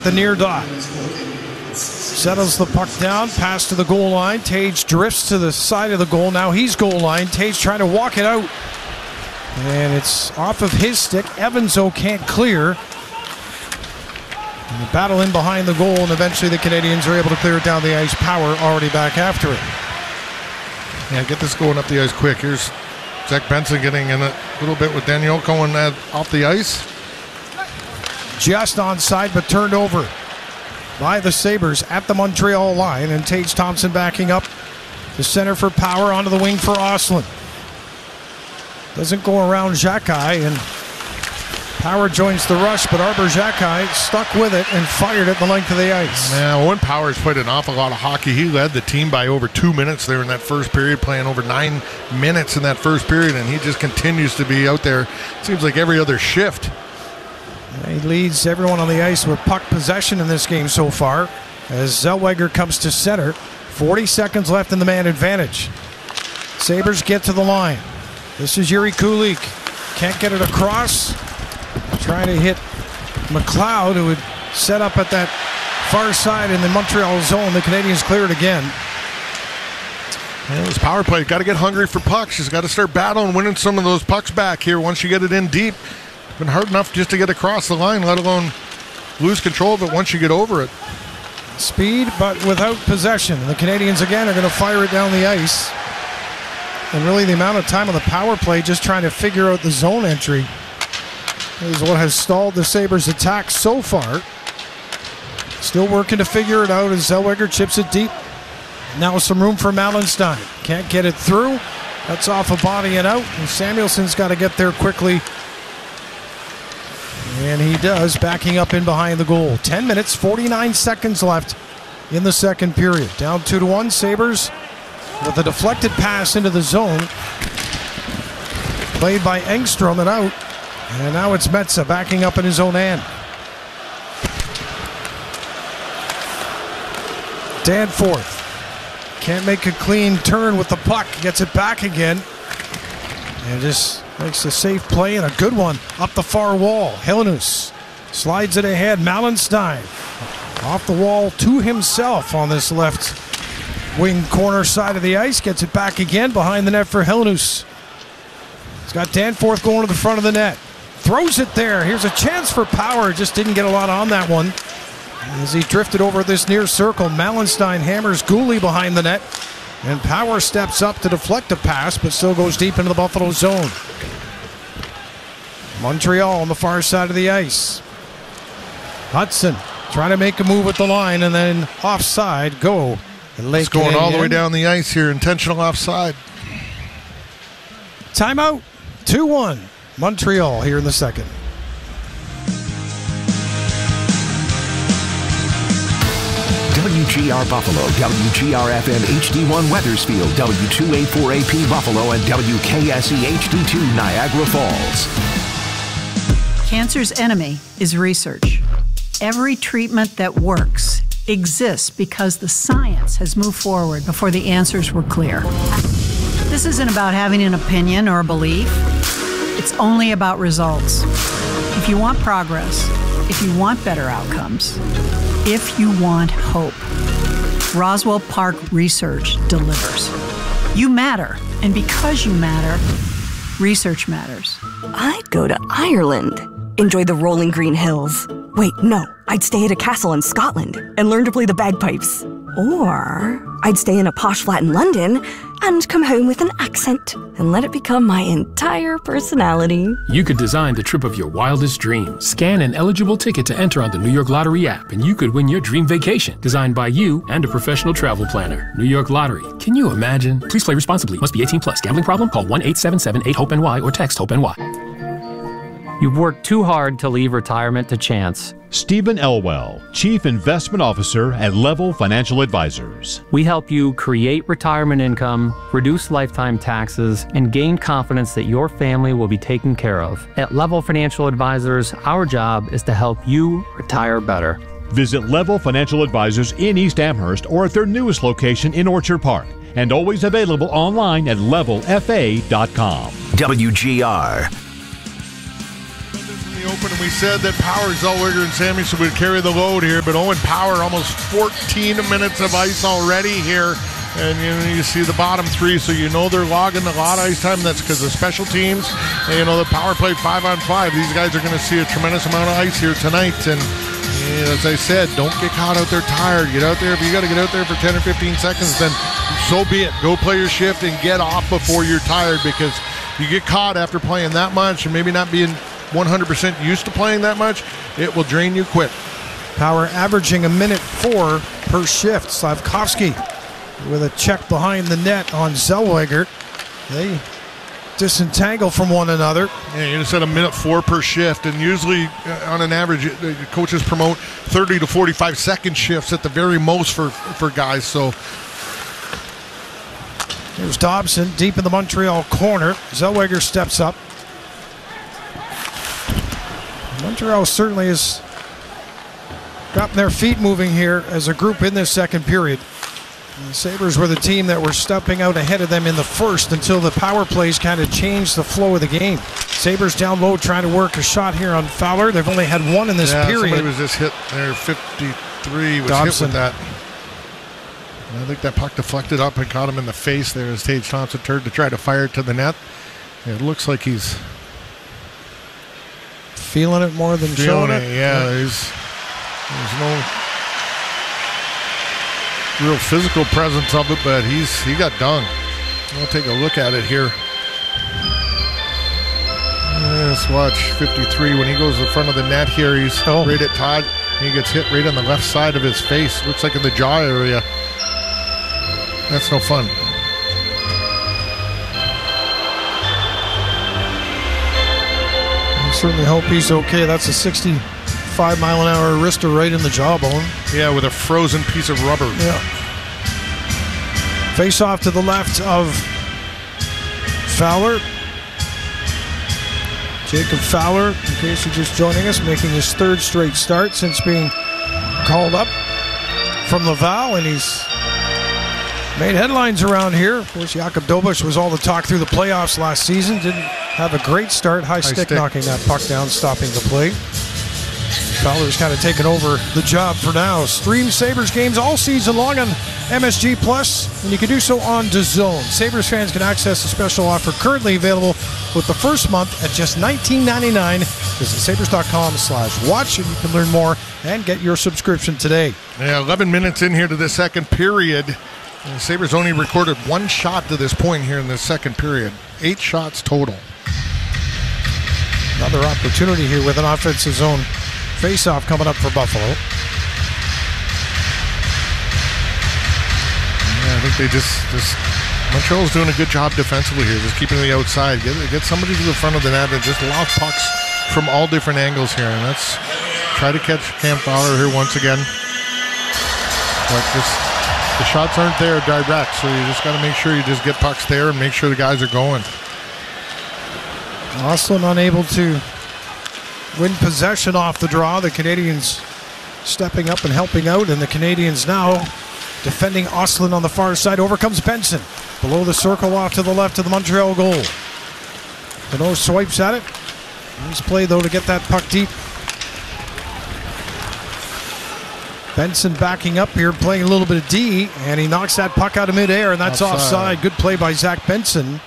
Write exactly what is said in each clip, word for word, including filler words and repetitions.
The near dot. Settles the puck down, pass to the goal line. Tage drifts to the side of the goal. Now he's goal line. Tage trying to walk it out. And it's off of his stick. Evanso can't clear. And the battle in behind the goal, and eventually the Canadians are able to clear it down the ice. Power already back after it. Yeah, get this going up the ice quick. Here's Zach Benson getting in a little bit with Daniel Cohen off the ice. Just onside, but turned over by the Sabres at the Montreal line. And Tage Thompson backing up the center for Power, onto the wing for Ostlund. Doesn't go around Xhekaj, and Power joins the rush, but Arber Xhekaj stuck with it and fired it the length of the ice. Yeah, Owen Power's played an awful lot of hockey. He led the team by over two minutes there in that first period, playing over nine minutes in that first period, and he just continues to be out there. Seems like every other shift. He leads everyone on the ice with puck possession in this game so far, as Zellweger comes to center. forty seconds left in the man advantage. Sabres get to the line. This is Yuri Kulik. Can't get it across. Trying to hit McLeod, who would set up at that far side in the Montreal zone. The Canadians clear it again. Yeah, this power play, got to get hungry for pucks. She's got to start battling, winning some of those pucks back here once you get it in deep. Been hard enough just to get across the line, let alone lose control of it once you get over it. Speed, but without possession. The Canadians again are going to fire it down the ice. And really the amount of time on the power play just trying to figure out the zone entry is what has stalled the Sabres' attack so far. Still working to figure it out as Zellweger chips it deep. Now some room for Malenstein. Can't get it through. That's off a body and out. And Samuelson's got to get there quickly. And he does, backing up in behind the goal. ten minutes, forty-nine seconds left in the second period. Down two to one, Sabres with a deflected pass into the zone. Played by Engstrom and out. And now it's Metsä backing up in his own end. Danforth can't make a clean turn with the puck. Gets it back again. And just makes a safe play and a good one up the far wall. Helenius slides it ahead. Malenstein off the wall to himself on this left wing corner side of the ice. Gets it back again behind the net for Helenius. He's got Danforth going to the front of the net. Throws it there. Here's a chance for Power. Just didn't get a lot on that one. As he drifted over this near circle, Malenstein hammers Gooley behind the net. And Power steps up to deflect a pass, but still goes deep into the Buffalo zone. Montreal on the far side of the ice. Hudson trying to make a move with the line, and then offside go. It's going all the way down the ice here. Intentional offside. Timeout. two one. Montreal here in the second. W G R Buffalo, W G R F M H D one Wethersfield, W two eighty-four A P Buffalo, and W K S E H D two Niagara Falls. Cancer's enemy is research. Every treatment that works exists because the science has moved forward before the answers were clear. This isn't about having an opinion or a belief. It's only about results. If you want progress, if you want better outcomes, if you want hope, Roswell Park Research delivers. You matter, and because you matter, research matters. I'd go to Ireland, enjoy the rolling green hills. Wait, no, I'd stay at a castle in Scotland and learn to play the bagpipes. Or I'd stay in a posh flat in London and come home with an accent and let it become my entire personality. You could design the trip of your wildest dreams. Scan an eligible ticket to enter on the New York Lottery app, and you could win your dream vacation, designed by you and a professional travel planner. New York Lottery. Can you imagine? Please play responsibly. Must be eighteen plus. Gambling problem? Call one eight seven seven eight hope N Y or text HOPE-NY. You've worked too hard to leave retirement to chance. Stephen Elwell, Chief Investment Officer at Level Financial Advisors. We help you create retirement income, reduce lifetime taxes, and gain confidence that your family will be taken care of. At Level Financial Advisors, our job is to help you retire better. Visit Level Financial Advisors in East Amherst or at their newest location in Orchard Park, and always available online at level f a dot com. W G R. open, and we said that Power, Zellweger, and Samuelson would carry the load here, but Owen Power almost fourteen minutes of ice already here. And you know, you see the bottom three, so you know they're logging a lot of ice time. That's because of special teams. And you know, the power play five on five. These guys are going to see a tremendous amount of ice here tonight. And you know, as I said, don't get caught out there tired. Get out there. If you got to get out there for ten or fifteen seconds, then so be it. Go play your shift and get off before you're tired, because you get caught after playing that much and maybe not being one hundred percent used to playing that much, it will drain you quick. Power averaging a minute four per shift. Slavkovsky with a check behind the net on Zellweger. They disentangle from one another. Yeah, you just said a minute four per shift, and usually uh, on an average, uh, coaches promote thirty to forty-five second shifts at the very most for, for guys. So here's Dobson deep in the Montreal corner. Zellweger steps up. Montreal certainly has gotten their feet moving here as a group in this second period. The Sabres were the team that were stepping out ahead of them in the first until the power plays kind of changed the flow of the game. Sabres down low trying to work a shot here on Fowler. They've only had one in this yeah, period. Somebody was just hit there. fifty-three was Dobson. hit with that. And I think that puck deflected up and caught him in the face there as Tage Thompson turned to try to fire it to the net. It looks like he's feeling it more than feeling showing it. it. Yeah, there's, there's no real physical presence of it, but he's he got done. We'll take a look at it here. Let's watch fifty-three when he goes to the front of the net here. He's oh. right at Todd. He gets hit right on the left side of his face. Looks like in the jaw area. That's no fun. I certainly hope he's okay. That's a sixty-five mile an hour wrister right in the jawbone. Yeah, with a frozen piece of rubber. Yeah. Face off to the left of Fowler. Jacob Fowler, in case you're just joining us, making his third straight start since being called up from Laval, and he's made headlines around here. Of course, Jakub Dobeš was all the talk through the playoffs last season. Didn't have a great start. High, High stick, stick knocking that puck down, stopping the play. Fowler's kind of taken over the job for now. Stream Sabres games all season long on M S G Plus, and you can do so on DAZN. Sabres fans can access a special offer currently available with the first month at just nineteen ninety-nine. Visit sabres.com slash watch, and you can learn more and get your subscription today. Yeah, eleven minutes in here to the second period. The Sabres only recorded one shot to this point here in the second period. Eight shots total. Another opportunity here with an offensive zone face-off coming up for Buffalo. Yeah, I think they just, just Montreal's doing a good job defensively here, just keeping the outside. Get, get somebody to the front of the net and just loft pucks from all different angles here. And let's try to catch Cam Fowler here once again. But just the shots aren't there direct, so you just got to make sure you just get pucks there and make sure the guys are going. Ostlund unable to win possession off the draw. The Canadians stepping up and helping out, and the Canadians now defending Ostlund on the far side. Over comes Benson. Below the circle off to the left of the Montreal goal. Cano swipes at it. Nice play, though, to get that puck deep. Benson backing up here, playing a little bit of D, and he knocks that puck out of midair, and that's offside. offside. Good play by Zach Benson.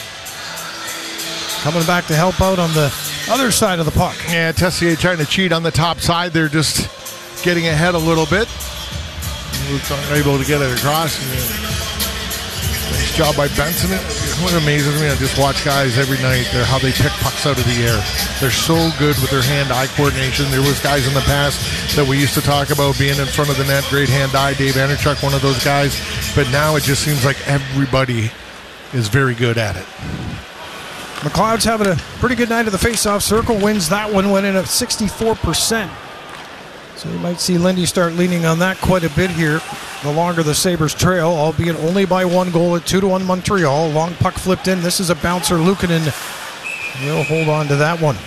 Coming back to help out on the other side of the puck. Yeah, Tessier trying to cheat on the top side. They're just getting ahead a little bit. Luke's unable to get it across. Nice job by Benson. What amazes me, I just watch guys every night, they're how they pick pucks out of the air. They're so good with their hand-eye coordination. There was guys in the past that we used to talk about being in front of the net, great hand-eye. Dave Anderchuk, one of those guys. But now it just seems like everybody is very good at it. McLeod's having a pretty good night at the face-off circle. Wins that one, went in at sixty-four percent. So you might see Lindy start leaning on that quite a bit here. The longer the Sabres trail, albeit only by one goal at two to one Montreal. Long puck flipped in. This is a bouncer. Luukkonen will hold on to that one.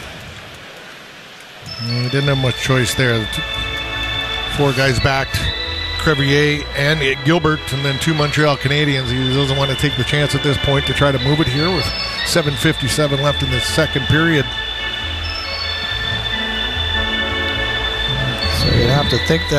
He didn't have much choice there. Four guys backed. Crevier and Gilbert, and then two Montreal Canadiens. He doesn't want to take the chance at this point to try to move it here with seven fifty-seven left in the second period. have to think that